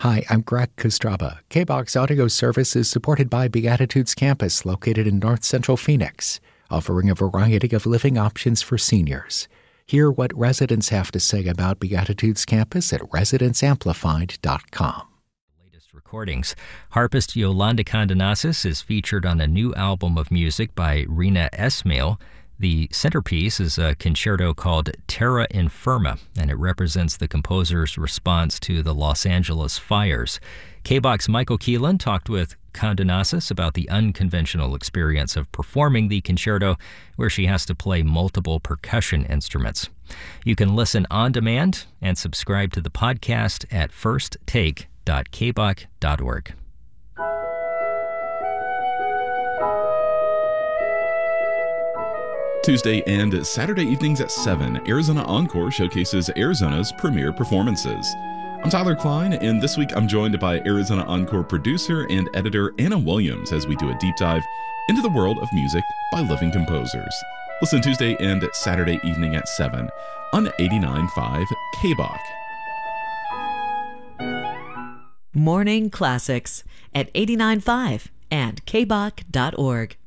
Hi, I'm Greg Kostraba. KBOX audio service is supported by Beatitudes Campus, located in North Central Phoenix, offering a variety of living options for seniors. Hear what residents have to say about Beatitudes Campus at residentsamplified.com. Latest recordings. Harpist Yolanda Condonasis is featured on a new album of music by Rina Esmail. The centerpiece is a concerto called Terra Infirma, and it represents the composer's response to the Los Angeles fires. KBOX Michael Keelan talked with Condonasis about the unconventional experience of performing the concerto, where she has to play multiple percussion instruments. You can listen on demand and subscribe to the podcast at firsttake.kbok.org. Tuesday and Saturday evenings at 7, Arizona Encore showcases Arizona's premier performances. I'm Tyler Klein, and this week I'm joined by Arizona Encore producer and editor Anna Williams as we do a deep dive into the world of music by living composers. Listen Tuesday and Saturday evening at 7 on 89.5 KBOK. Morning Classics at 89.5 and kbok.org.